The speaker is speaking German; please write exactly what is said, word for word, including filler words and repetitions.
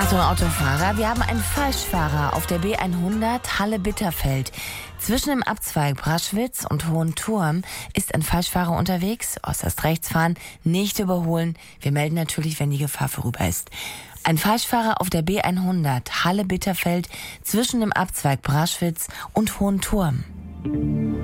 Achtung, Autofahrer, wir haben einen Falschfahrer auf der B hundert Halle-Bitterfeld. Zwischen dem Abzweig Braschwitz und Hohenturm ist ein Falschfahrer unterwegs. Äußerst rechts fahren, nicht überholen. Wir melden natürlich, wenn die Gefahr vorüber ist. Ein Falschfahrer auf der B hundert Halle-Bitterfeld zwischen dem Abzweig Braschwitz und Hohenturm.